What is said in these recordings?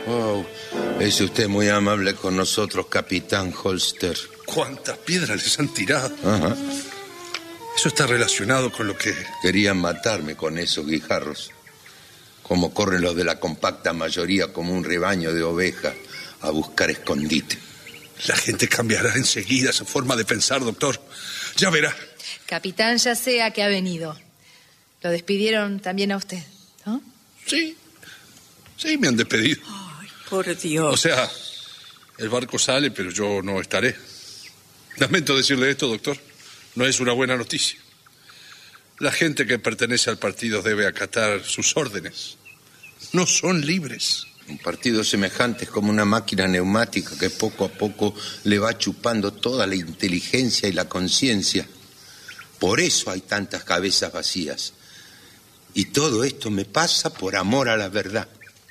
Oh, es usted muy amable con nosotros, capitán Holster. ¿Cuántas piedras les han tirado? Ajá. Eso está relacionado con lo que... Querían matarme con esos guijarros. Como corren los de la compacta mayoría como un rebaño de ovejas a buscar escondite. La gente cambiará enseguida su forma de pensar, doctor. Ya verá. Capitán, ya sé a qué ha venido. Lo despidieron también a usted, ¿no? Sí, me han despedido. Ay, por Dios. O sea, el barco sale, pero yo no estaré. Lamento decirle esto, doctor. No es una buena noticia. La gente que pertenece al partido debe acatar sus órdenes. No son libres. Un partido semejante es como una máquina neumática que poco a poco le va chupando toda la inteligencia y la conciencia. Por eso hay tantas cabezas vacías. Y todo esto me pasa por amor a la verdad.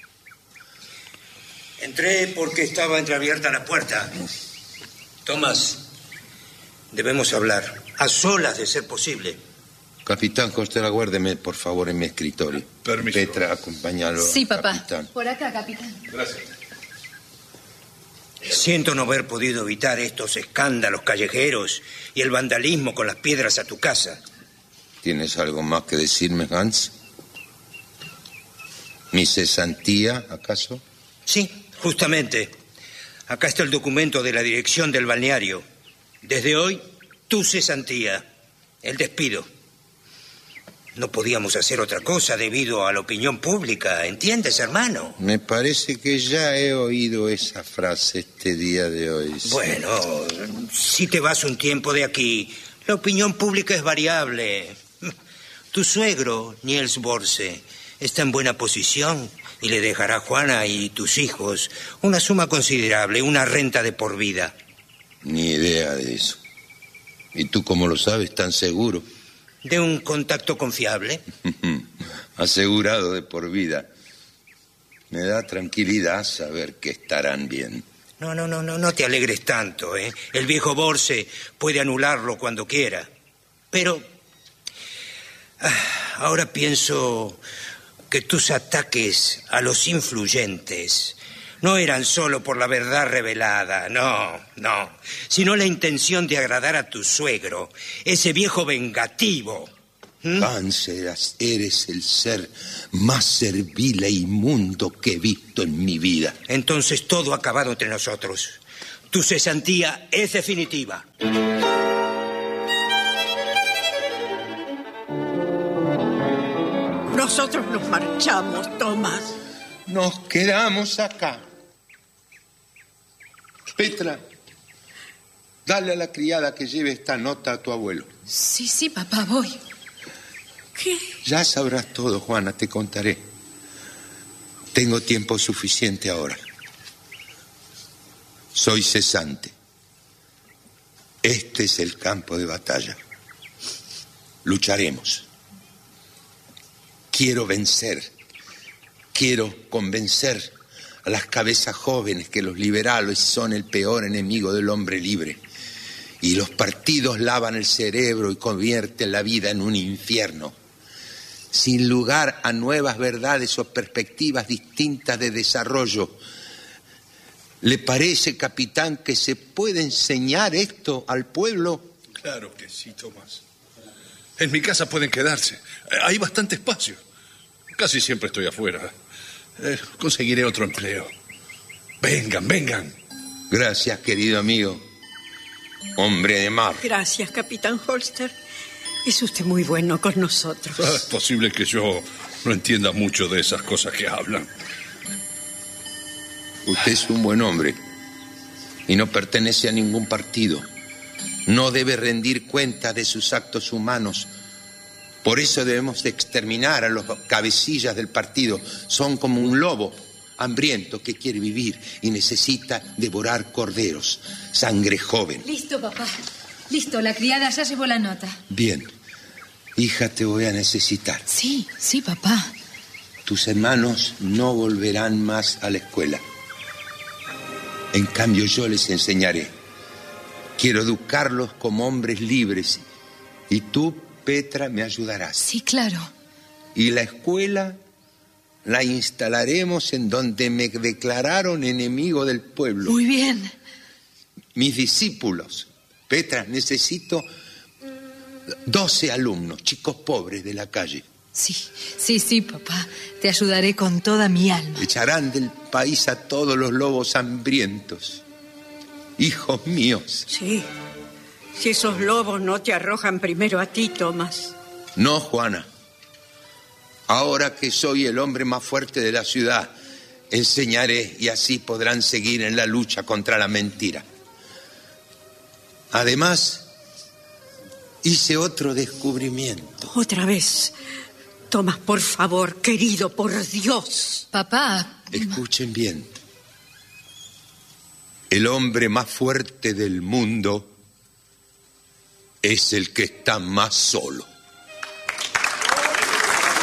Entré porque estaba entreabierta la puerta. Tomás, debemos hablar, a solas de ser posible. Capitán Holster, aguárdeme, por favor, en mi escritorio. Permiso. Petra, acompáñalo. Sí, papá. Capitán. Por acá, capitán. Gracias. Siento no haber podido evitar estos escándalos callejeros y el vandalismo con las piedras a tu casa. ¿Tienes algo más que decirme, Hans? ¿Mi cesantía, acaso? Sí, justamente. Acá está el documento de la dirección del balneario. Desde hoy, tu cesantía, el despido. No podíamos hacer otra cosa debido a la opinión pública, ¿entiendes, hermano? Me parece que ya he oído esa frase este día de hoy. Bueno, si te vas un tiempo de aquí, la opinión pública es variable. Tu suegro, Niels Borse, está en buena posición y le dejará a Juana y tus hijos una suma considerable, una renta de por vida. Ni idea de eso. ¿Y tú cómo lo sabes tan seguro? De un contacto confiable. Asegurado de por vida. Me da tranquilidad saber que estarán bien. No te alegres tanto, ¿eh? El viejo Borse puede anularlo cuando quiera. Pero ahora pienso que tus ataques a los influyentes no eran solo por la verdad revelada, no, sino la intención de agradar a tu suegro, ese viejo vengativo. Hans, eres el ser más servil e inmundo que he visto en mi vida. Entonces todo ha acabado entre nosotros. Tu cesantía es definitiva. Nosotros nos marchamos, Tomás. Nos quedamos acá. Petra, dale a la criada que lleve esta nota a tu abuelo. Sí, papá, voy. ¿Qué? Ya sabrás todo, Juana, te contaré. Tengo tiempo suficiente ahora. Soy cesante. Este es el campo de batalla. Lucharemos. Quiero vencer. Quiero convencer a las cabezas jóvenes que los liberales son el peor enemigo del hombre libre. Y los partidos lavan el cerebro y convierten la vida en un infierno. Sin lugar a nuevas verdades o perspectivas distintas de desarrollo. ¿Le parece, capitán, que se puede enseñar esto al pueblo? Claro que sí, Tomás. En mi casa pueden quedarse. Hay bastante espacio. Casi siempre estoy afuera. Conseguiré otro empleo. Vengan. Gracias, querido amigo. Hombre de mar. Gracias, capitán Holster. Es usted muy bueno con nosotros. Es posible que yo no entienda mucho de esas cosas que hablan. Usted es un buen hombre y no pertenece a ningún partido. No debe rendir cuenta de sus actos humanos. Por eso debemos exterminar a los cabecillas del partido. Son como un lobo hambriento que quiere vivir y necesita devorar corderos. Sangre joven. Listo, papá. Listo, la criada ya llevó la nota. Bien. Hija, te voy a necesitar. Sí, papá. Tus hermanos no volverán más a la escuela. En cambio, yo les enseñaré. Quiero educarlos como hombres libres. Y tú, Petra, me ayudarás. Sí, claro. Y la escuela La instalaremos en donde me declararon enemigo del pueblo. Muy bien. Mis discípulos. Petra, necesito 12 alumnos, chicos pobres de la calle. Sí, papá. Te ayudaré con toda mi alma. Echarán del país a todos los lobos hambrientos. Hijos míos. Sí. Si esos lobos no te arrojan primero a ti, Tomás. No, Juana. Ahora que soy el hombre más fuerte de la ciudad, enseñaré y así podrán seguir en la lucha contra la mentira. Además, hice otro descubrimiento. Otra vez. Tomás, por favor, querido, por Dios. Papá. Escuchen bien. El hombre más fuerte del mundo es el que está más solo.